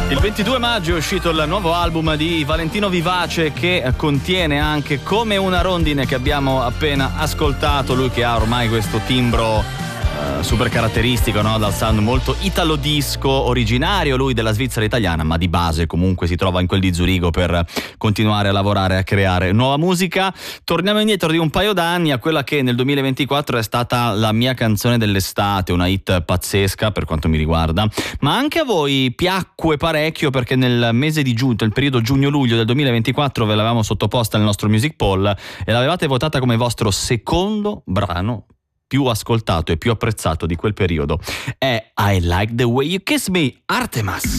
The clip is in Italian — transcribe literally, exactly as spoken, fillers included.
Il ventidue maggio è uscito il nuovo album di Valentino Vivace, che contiene anche Come una rondine, che abbiamo appena ascoltato. Lui che ha ormai questo timbro Uh, super caratteristico, no? Dal sound molto italo disco, originario lui della Svizzera italiana, ma di base comunque si trova in quel di Zurigo per continuare a lavorare, a creare nuova musica. Torniamo indietro di un paio d'anni a quella che nel duemilaventiquattro è stata la mia canzone dell'estate, una hit pazzesca per quanto mi riguarda, ma anche a voi piacque parecchio, perché nel mese di giugno, nel periodo giugno-luglio del duemilaventiquattro, ve l'avevamo sottoposta al nostro Music Poll e l'avevate votata come vostro secondo brano più ascoltato e più apprezzato di quel periodo. È I Like the Way You Kiss Me, Artemas.